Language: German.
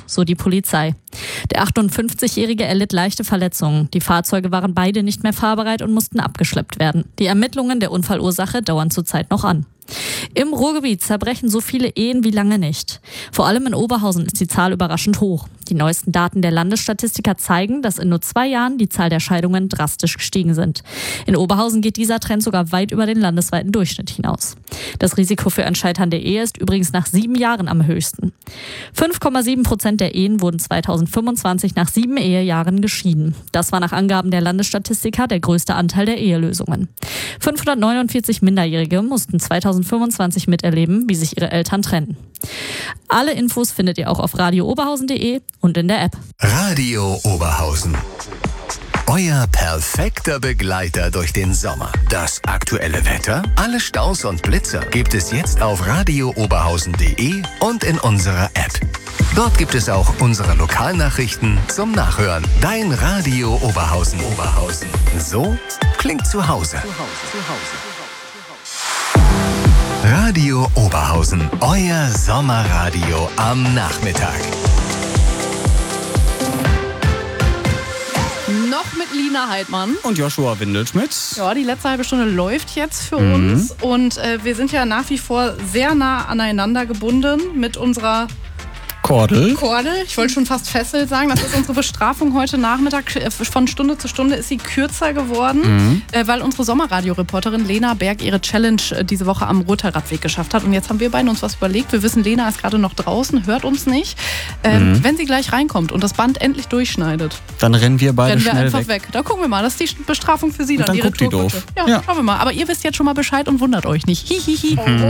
so die Polizei. Der 58-Jährige erlitt leichte Verletzungen. Die Fahrzeuge waren beide nicht mehr fahrbereit und mussten abgeschleppt werden. Die Ermittlungen der Unfallursache dauern zurzeit noch an. Im Ruhrgebiet zerbrechen so viele Ehen wie lange nicht. Vor allem in Oberhausen ist die Zahl überraschend hoch. Die neuesten Daten der Landesstatistiker zeigen, dass in nur 2 Jahren die Zahl der Scheidungen drastisch gestiegen sind. In Oberhausen geht dieser Trend sogar weit über den landesweiten Durchschnitt hinaus. Das Risiko für ein scheiternde Ehe ist übrigens nach 7 Jahren am höchsten. 5,7% der Ehen wurden 2025 nach 7 Ehejahren geschieden. Das war nach Angaben der Landesstatistiker der größte Anteil der Ehelösungen. 549 Minderjährige mussten 2025 miterleben, wie sich ihre Eltern trennen. Alle Infos findet ihr auch auf radiooberhausen.de und in der App. Radio Oberhausen. Euer perfekter Begleiter durch den Sommer. Das aktuelle Wetter, alle Staus und Blitzer gibt es jetzt auf radiooberhausen.de und in unserer App. Dort gibt es auch unsere Lokalnachrichten zum Nachhören. Dein Radio Oberhausen. So klingt zu Hause. Radio Oberhausen, euer Sommerradio am Nachmittag. Noch mit Lina Heidmann. Und Joshua Windelschmidt. Ja, die letzte halbe Stunde läuft jetzt für uns. Und wir sind ja nach wie vor sehr nah aneinander gebunden mit unserer Kordel. Ich wollte schon fast Fessel sagen. Das ist unsere Bestrafung heute Nachmittag. Von Stunde zu Stunde ist sie kürzer geworden, weil unsere Sommerradio-Reporterin Lena Berg ihre Challenge diese Woche am Ruhrter Radweg geschafft hat. Und jetzt haben wir beiden uns was überlegt. Wir wissen, Lena ist gerade noch draußen, hört uns nicht. Wenn sie gleich reinkommt und das Band endlich durchschneidet, dann rennen wir beide schnell einfach weg. Da gucken wir mal. Das ist die Bestrafung für sie. Und dann guckt die doof. Ja, schauen wir mal. Aber ihr wisst jetzt schon mal Bescheid und wundert euch nicht. Hihihi.